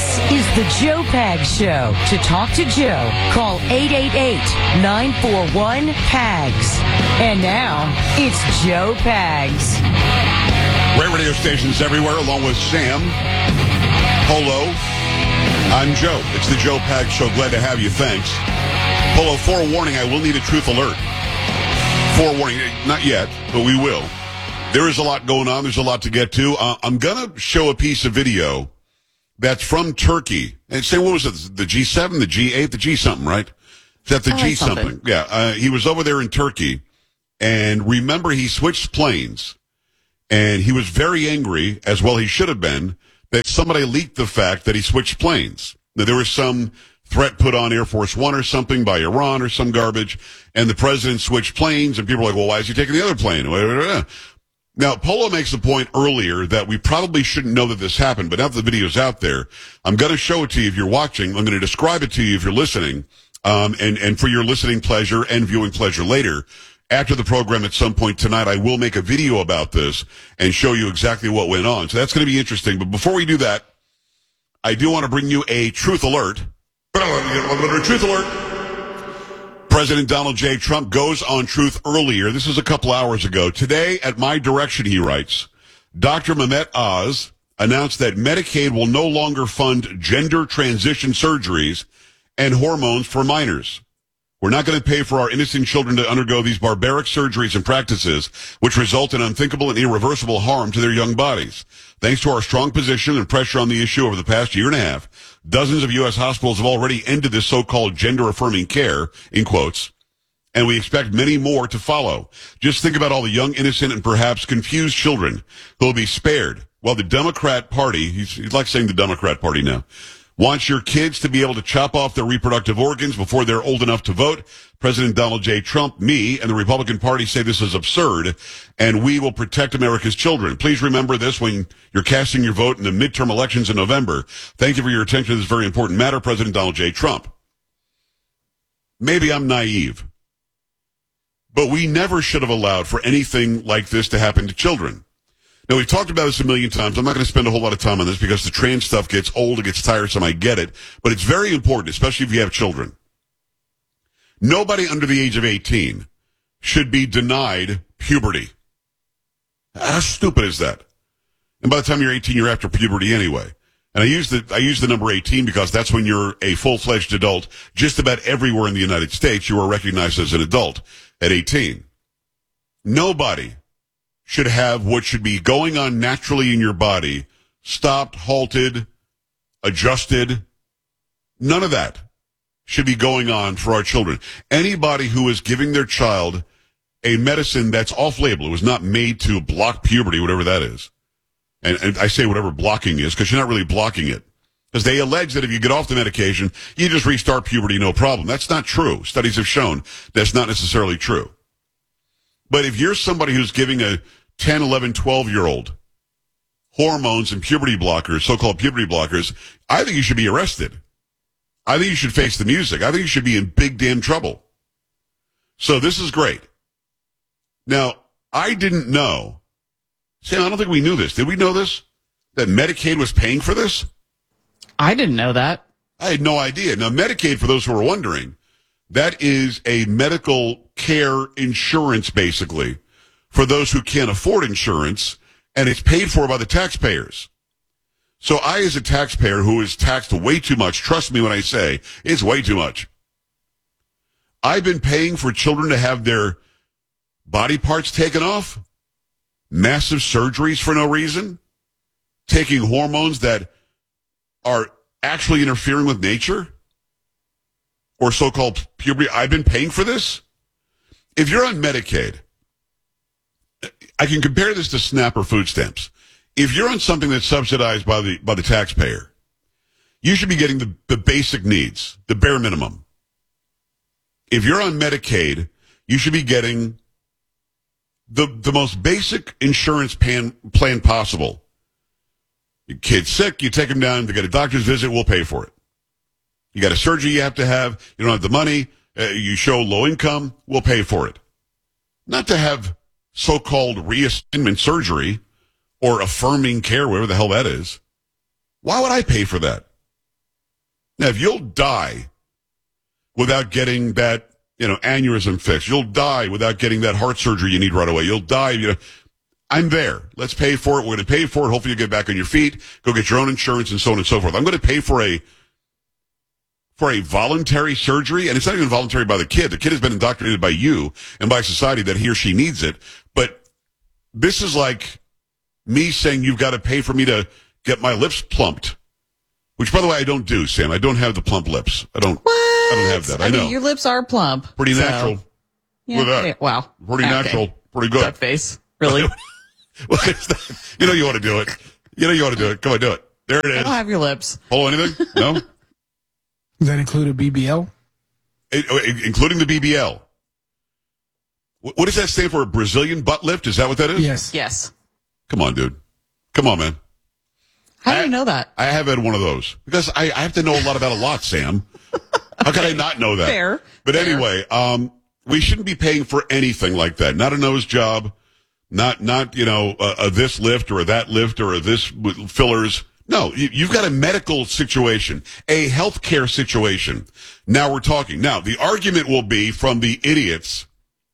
This is the Joe Pags Show. To talk to Joe, call 888-941-PAGS. And now, it's Joe Pags. Great radio stations everywhere, along with Sam, Polo. I'm Joe. It's the Joe Pags Show. Glad to have you. Thanks. Polo, forewarning, I will need a truth alert. Forewarning, not yet, but we will. There is a lot going on. There's a lot to get to. I'm going to show a piece of video that's from Turkey. And say, what was it? The G7, the G8, the G something, right? Is that the G something? Yeah. He was over there in Turkey. And remember, he switched planes. And he was very angry, as well he should have been, that somebody leaked the fact that he switched planes. That there was some threat put on Air Force One or something by Iran or some garbage. And the president switched planes. And people are like, well, why is he taking the other plane? Now, Polo makes a point earlier that we probably shouldn't know that this happened, but now that the video's out there, I'm going to show it to you if you're watching. I'm going to describe it to you if you're listening, and for your listening pleasure and viewing pleasure later. After the program at some point tonight, I will make a video about this and show you exactly what went on. So that's going to be interesting. But before we do that, I do want to bring you a truth alert. Truth alert. President Donald J. Trump goes on Truth earlier. This is a couple hours ago. Today, at my direction, he writes, Dr. Mehmet Oz announced that Medicaid will no longer fund gender transition surgeries and hormones for minors. We're not going to pay for our innocent children to undergo these barbaric surgeries and practices, which result in unthinkable and irreversible harm to their young bodies. Thanks to our strong position and pressure on the issue over the past year and a half, dozens of U.S. hospitals have already ended this so-called gender-affirming care, in quotes, and we expect many more to follow. Just think about all the young, innocent, and perhaps confused children who will be spared. While the Democrat Party, he likes saying the Democrat Party now, wants your kids to be able to chop off their reproductive organs before they're old enough to vote. President Donald J. Trump, me, and the Republican Party say this is absurd, and we will protect America's children. Please remember this when you're casting your vote in the midterm elections in November. Thank you for your attention to this very important matter, President Donald J. Trump. Maybe I'm naive, but we never should have allowed for anything like this to happen to children. Now, we've talked about this a million times. I'm not going to spend a whole lot of time on this because the trans stuff gets old, it gets tiresome, I get it. But it's very important, especially if you have children. Nobody under the age of 18 should be denied puberty. How stupid is that? And by the time you're 18, you're after puberty anyway. And I use the number 18 because that's when you're a full-fledged adult. Just about everywhere in the United States, you are recognized as an adult at 18. Nobody should have what should be going on naturally in your body stopped, halted, adjusted. None of that should be going on for our children. Anybody who is giving their child a medicine that's off-label, it was not made to block puberty, whatever that is. And I say whatever blocking is because you're not really blocking it. Because they allege that if you get off the medication, you just restart puberty, no problem. That's not true. Studies have shown that's not necessarily true. But if you're somebody who's giving a 10, 11, 12-year-old hormones and puberty blockers, so-called puberty blockers, I think you should be arrested. I think you should face the music. I think you should be in big damn trouble. So this is great. Now, I didn't know. Sam, I don't think we knew this. Did we know this? That Medicaid was paying for this? I didn't know that. I had no idea. Now, Medicaid, for those who are wondering, that is a medical care insurance, basically, for those who can't afford insurance, and it's paid for by the taxpayers. So I, as a taxpayer who is taxed way too much, trust me when I say it's way too much, I've been paying for children to have their body parts taken off, massive surgeries for no reason, taking hormones that are actually interfering with nature, or so-called puberty. I've been paying for this. If you're on Medicaid, I can compare this to SNAP or food stamps. If you're on something that's subsidized by the taxpayer, you should be getting the basic needs, the bare minimum. If you're on Medicaid, you should be getting the most basic insurance plan possible. Your kid's sick, you take them down to get a doctor's visit, we'll pay for it. You got a surgery you have to have, you don't have the money, you show low income, we'll pay for it. Not to have so-called reassignment surgery or affirming care, whatever the hell that is. Why would I pay for that? Now, if you'll die without getting that, aneurysm fixed, you'll die without getting that heart surgery you need right away. You'll die, I'm there. Let's pay for it. We're going to pay for it. Hopefully you get back on your feet, go get your own insurance and so on and so forth. I'm going to pay for a voluntary surgery, and it's not even voluntary by the kid. The kid has been indoctrinated by you and by society that he or she needs it. But this is like me saying you've got to pay for me to get my lips plumped, which, by the way, I don't do, Sam. I don't have the plump lips. I don't have that. I know. mean, your lips are plump. Pretty natural. Yeah, Look at that. wow. Pretty natural. Pretty good. That face. Really? Well, you want to do it. You want to do it. Come on, do it. There it is. I don't have your lips. Polo, anything? No? Does that include a BBL? Including the BBL. What does that stand for? A Brazilian butt lift? Is that what that is? Yes. Yes. Come on, dude. Come on, man. How do you know that? I have had one of those. Because I have to know a lot about a lot, Sam. How can I not know that? Fair. But Fair. anyway, we shouldn't be paying for anything like that. Not a nose job. Not a this lift or a that lift or a this fillers. No, you've got a medical situation, a healthcare situation. Now we're talking. Now, the argument will be from the idiots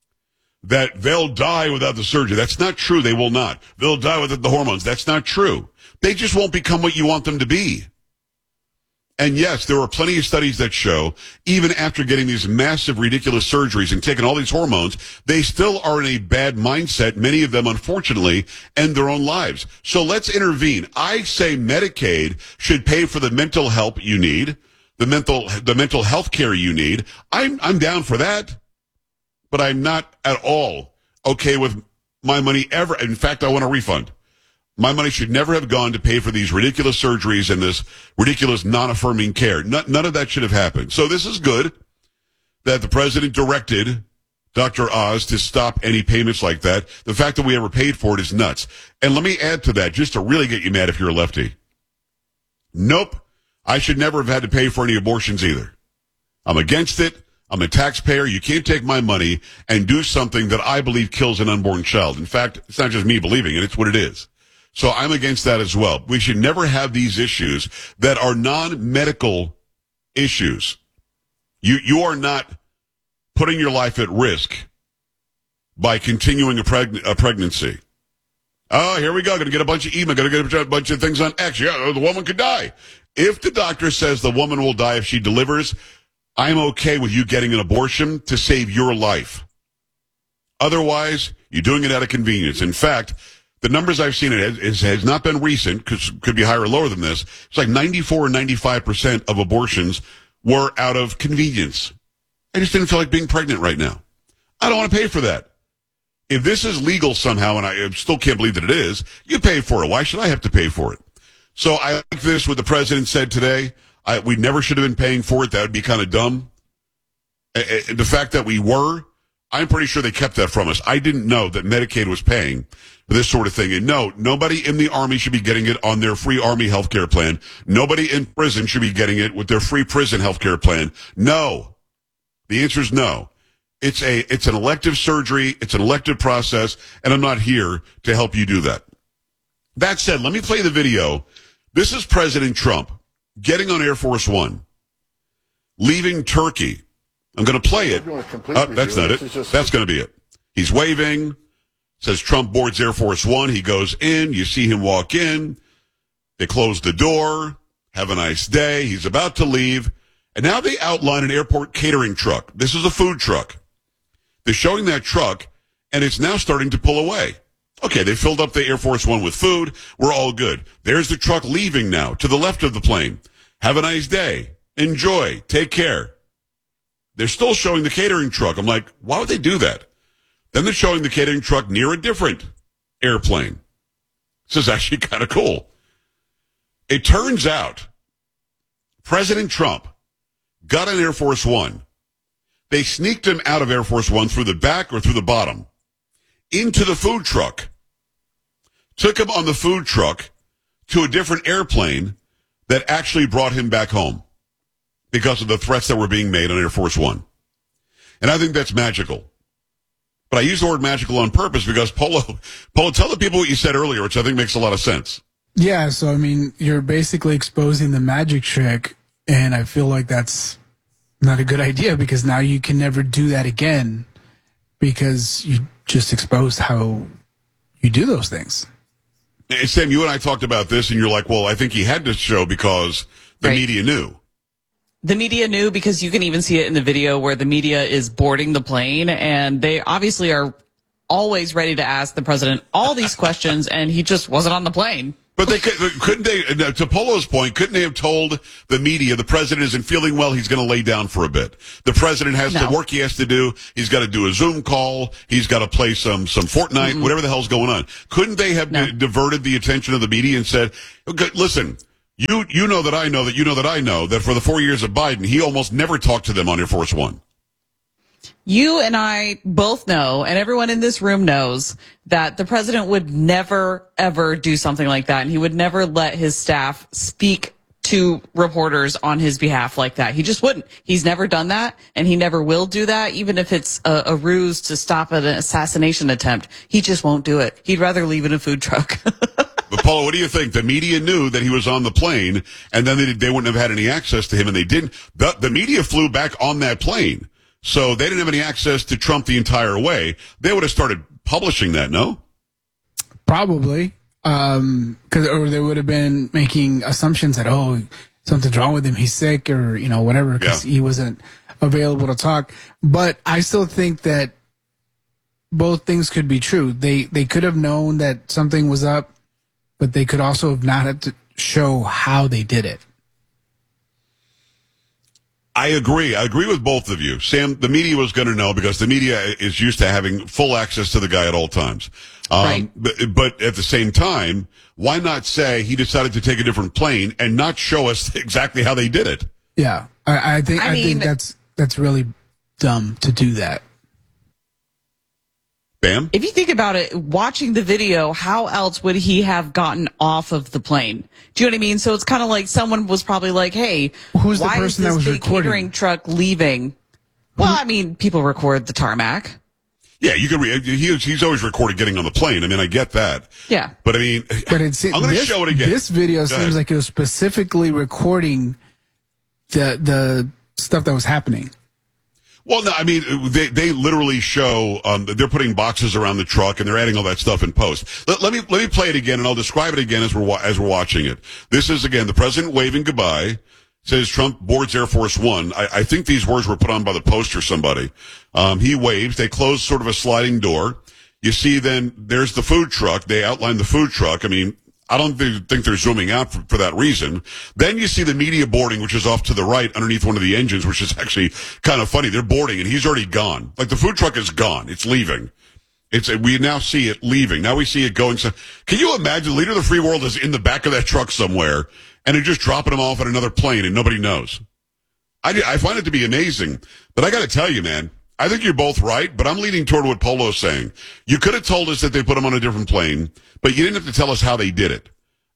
that they'll die without the surgery. That's not true. They will not. They'll die without the hormones. That's not true. They just won't become what you want them to be. And yes, there are plenty of studies that show, even after getting these massive, ridiculous surgeries and taking all these hormones, they still are in a bad mindset. Many of them, unfortunately, end their own lives. So let's intervene. I say Medicaid should pay for the mental help you need, the mental health care you need. I'm down for that, but I'm not at all okay with my money ever. In fact, I want a refund. My money should never have gone to pay for these ridiculous surgeries and this ridiculous non-affirming care. None of that should have happened. So this is good that the president directed Dr. Oz to stop any payments like that. The fact that we ever paid for it is nuts. And let me add to that, just to really get you mad if you're a lefty. Nope. I should never have had to pay for any abortions either. I'm against it. I'm a taxpayer. You can't take my money and do something that I believe kills an unborn child. In fact, it's not just me believing it. It's what it is. So I'm against that as well. We should never have these issues that are non-medical issues. You are not putting your life at risk by continuing a pregnancy. Oh, here we go. Going to get a bunch of email. Going to get a bunch of things on X. Yeah, the woman could die. If the doctor says the woman will die if she delivers, I'm okay with you getting an abortion to save your life. Otherwise, you're doing it out of convenience. In fact, the numbers I've seen has not been recent, because could be higher or lower than this. It's like 94 or 95% of abortions were out of convenience. I just didn't feel like being pregnant right now. I don't want to pay for that. If this is legal somehow, and I still can't believe that it is, you pay for it. Why should I have to pay for it? So I like this, what the president said today. We never should have been paying for it. That would be kind of dumb. The fact that we were, I'm pretty sure they kept that from us. I didn't know that Medicaid was paying for this sort of thing. And no, nobody in the Army should be getting it on their free Army health care plan. Nobody in prison should be getting it with their free prison health care plan. No. The answer is no. It's an elective surgery. It's an elective process, and I'm not here to help you do that. That said, let me play the video. This is President Trump getting on Air Force One, leaving Turkey. I'm going to play it. That's not it. That's going to be it. He's waving. Says Trump boards Air Force One. He goes in. You see him walk in. They close the door. Have a nice day. He's about to leave. And now they outline an airport catering truck. This is a food truck. They're showing that truck, and it's now starting to pull away. Okay, they filled up the Air Force One with food. We're all good. There's the truck leaving now to the left of the plane. Have a nice day. Enjoy. Take care. They're still showing the catering truck. I'm like, why would they do that? Then they're showing the catering truck near a different airplane. This is actually kind of cool. It turns out President Trump got on Air Force One. They sneaked him out of Air Force One through the back or through the bottom into the food truck. Took him on the food truck to a different airplane that actually brought him back home because of the threats that were being made on Air Force One. And I think that's magical. But I use the word magical on purpose because Polo, tell the people what you said earlier, which I think makes a lot of sense. Yeah, so I mean, you're basically exposing the magic trick And I feel like that's not a good idea because now you can never do that again because you just exposed how you do those things. Hey, Sam, you and I talked about this, and you're like, well, I think he had to show because the Right. media knew. The media knew because you can even see it in the video where the media is boarding the plane, and they obviously are always ready to ask the president all these questions, and he just wasn't on the plane. But couldn't they, to Polo's point, couldn't they have told the media the president isn't feeling well, he's going to lay down for a bit? The president has the work he has to do. He's got to do a Zoom call. He's got to play some Fortnite, whatever the hell's going on. Couldn't they have diverted the attention of the media and said, okay, listen, you know that I know that you know that I know that for the 4 years of Biden, he almost never talked to them on Air Force One. You and I both know, and everyone in this room knows, that the president would never, ever do something like that. And he would never let his staff speak to reporters on his behalf like that. He just wouldn't. He's never done that, and he never will do that, even if it's a ruse to stop an assassination attempt. He just won't do it. He'd rather leave in a food truck. But, Paulo, what do you think? The media knew that he was on the plane, and then they wouldn't have had any access to him, and they didn't. The media flew back on that plane. So they didn't have any access to Trump the entire way. They would have started publishing that, no? Probably. Or they would have been making assumptions that, oh, something's wrong with him. He's sick or, whatever, because he wasn't available to talk. But I still think that both things could be true. They could have known that something was up, but they could also have not had to show how they did it. I agree. I agree with both of you. Sam, the media was going to know because the media is used to having full access to the guy at all times. Right. But at the same time, why not say he decided to take a different plane and not show us exactly how they did it? Yeah. I think that's really dumb to do that. Bam? If you think about it, watching the video, how else would he have gotten off of the plane? Do you know what I mean? So it's kind of like someone was probably like, hey, who's the why person is that this was big recording? catering truck leaving? Well, I mean, people record the tarmac. Yeah, you can. He's always recorded getting on the plane. I mean, I get that. Yeah. But I mean, But I'm going to show it again. This video Go seems ahead. like it was specifically recording the stuff that was happening. Well, no, I mean, they literally show, they're putting boxes around the truck and they're adding all that stuff in post. Let me play it again and I'll describe it again as we're watching it. This is again, the president waving goodbye, says Trump boards Air Force One. I think these words were put on by the Post or somebody. He waves, they close sort of a sliding door. You see then there's the food truck. They outline the food truck. I mean, I don't think they're zooming out for that reason. Then you see the media boarding, which is off to the right underneath one of the engines, which is actually kind of funny. They're boarding and he's already gone. Like the food truck is gone. It's leaving. We now see it leaving. Now we see it going. So can you imagine the leader of the free world is in the back of that truck somewhere and they're just dropping him off at another plane and nobody knows? I find it to be amazing, but I got to tell you, man, I think you're both right, but I'm leaning toward what Polo's saying. You could have told us that they put him on a different plane, but you didn't have to tell us how they did it.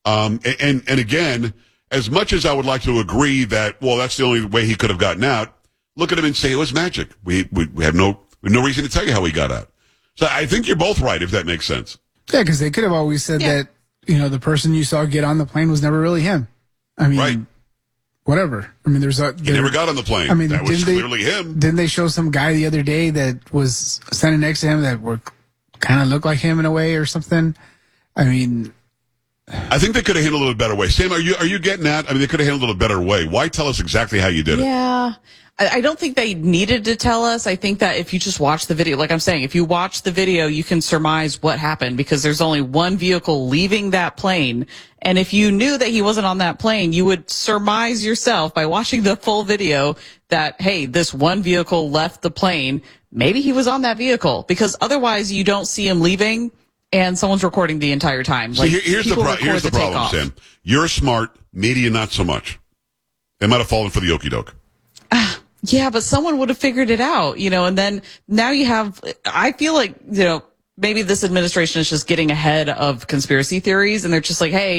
And again, as much as I would like to agree that, well, that's the only way he could have gotten out, look at him and say it was magic. We have no reason to tell you how he got out. So I think you're both right, if that makes sense. Yeah, because they could have always said that, the person you saw get on the plane was never really him. I mean, Right. Whatever. I mean, He never got on the plane. I mean, that was clearly him. Didn't they show some guy the other day that was standing next to him that kind of looked like him in a way or something? I mean, I think they could have handled it a better way. Sam, are you getting that? I mean, they could have handled it a better way. Why tell us exactly how you did it? Yeah. I don't think they needed to tell us. I think that if you just watch the video, like I'm saying, if you watch the video, you can surmise what happened because there's only one vehicle leaving that plane. And if you knew that he wasn't on that plane, you would surmise yourself by watching the full video that, hey, this one vehicle left the plane. Maybe he was on that vehicle because otherwise you don't see him leaving and someone's recording the entire time. So here's the problem, takeoff. Sam. You're smart, media not so much. They might have fallen for the okie doke. Yeah, but someone would have figured it out, and then now you have, I feel like, maybe this administration is just getting ahead of conspiracy theories and they're just like, hey,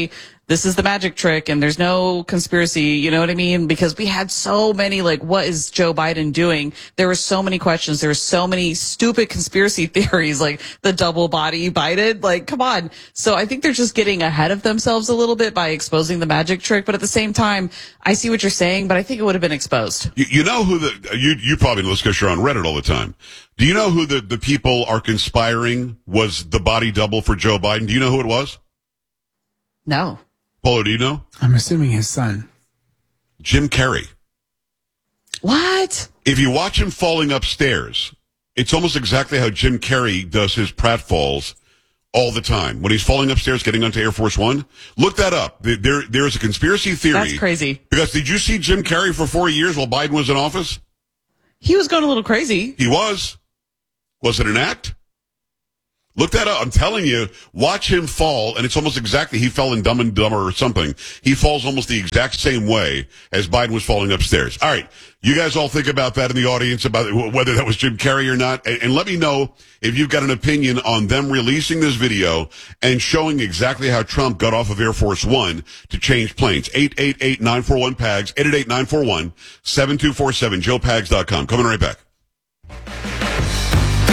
this is the magic trick and there's no conspiracy, you know what I mean? Because we had so many, like, what is Joe Biden doing? There were so many questions. There were so many stupid conspiracy theories, like the double body Biden. Like, come on. So I think they're just getting ahead of themselves a little bit by exposing the magic trick. But at the same time, I see what you're saying, but I think it would have been exposed. You know who you probably know this because you're on Reddit all the time. Do you know who the people are conspiring was the body double for Joe Biden? Do you know who it was? No. Polo, do you know? I'm assuming his son. Jim Carrey. What? If you watch him falling upstairs, it's almost exactly how Jim Carrey does his pratfalls all the time. When he's falling upstairs, getting onto Air Force One. Look that up. There is a conspiracy theory. That's crazy. Because did you see Jim Carrey for 4 years while Biden was in office? He was going a little crazy. He was. Was it an act? Look that up. I'm telling you, watch him fall, and it's almost exactly, he fell in Dumb and Dumber or something. He falls almost the exact same way as Biden was falling upstairs. All right. You guys all think about that in the audience, about whether that was Jim Carrey or not. And let me know if you've got an opinion on them releasing this video and showing exactly how Trump got off of Air Force One to change planes. 888-941-PAGS, 888-941-7247, joepags.com. Coming right back.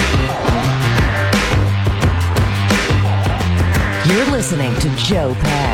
You're listening to Joe Pags.